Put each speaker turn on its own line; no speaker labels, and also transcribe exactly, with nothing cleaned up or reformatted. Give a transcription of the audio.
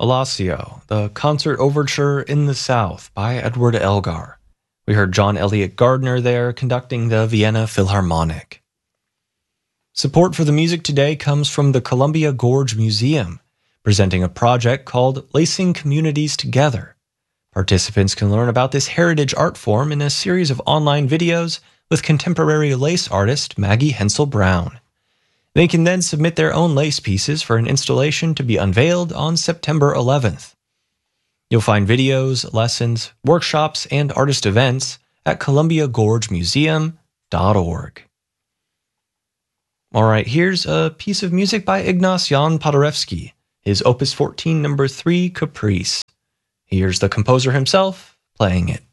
Alassio, the Concert Overture in the South by Edward Elgar. We heard John Elliott Gardner there conducting the Vienna Philharmonic. Support for the music today comes from the Columbia Gorge Museum, presenting a project called Lacing Communities Together. Participants can learn about this heritage art form in a series of online videos with contemporary lace artist Maggie Hensel Brown. They can then submit their own lace pieces for an installation to be unveiled on September eleventh. You'll find videos, lessons, workshops, and artist events at columbia gorge museum dot org. All right, here's a piece of music by Ignace Jan Paderewski, his Opus fourteen number three Caprice. Here's the composer himself playing it.